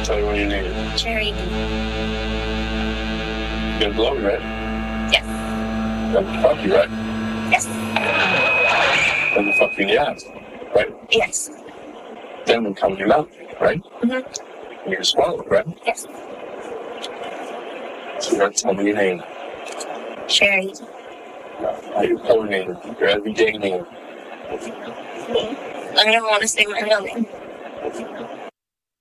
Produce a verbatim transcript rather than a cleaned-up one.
Tell me what you need. Cherry. You gonna blow me, right? Yes. Then fuck you, right? Yes. Then fuck you in the ass, right? Yes. Then we come in your mouth, right? Mm-hmm. And you swallow it, right? Yes. So you gotta tell me your name. Cherry. Not your code name, your everyday name. I don't want to say my real name.